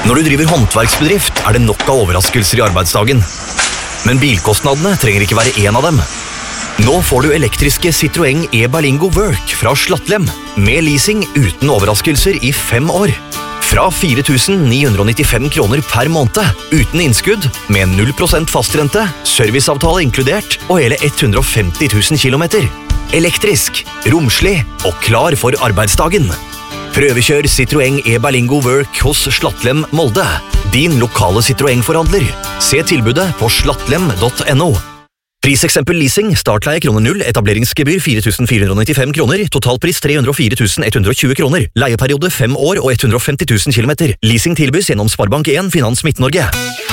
Når du driver håndverksbedrift, det nok av overraskelser i arbeidsdagen. Men bilkostnadene trenger ikke være en av dem. Nå får du elektriske Citroën e-Berlingo Work fra Slattlem, med leasing uten overraskelser i 5 år. Fra 4.995 kroner per måned, uten innskudd, med 0% fastrente, serviceavtale inkludert og hele 150 000 kilometer. Elektrisk, romslig og klar for arbeidsdagen. Prøvekjør Citroën e-Berlingo Work hos Slattlem Molde, din lokale Citroën-forhandler. Se tilbudet på slattlem.no. Priseksempel leasing, startleie kroner 0, etableringsgebyr 4.495 kroner, totalpris 304 120 kroner, leieperiode 5 år og 150 000 kilometer. Leasing tilbys gjennom Sparbank 1 Finans Midt-Norge.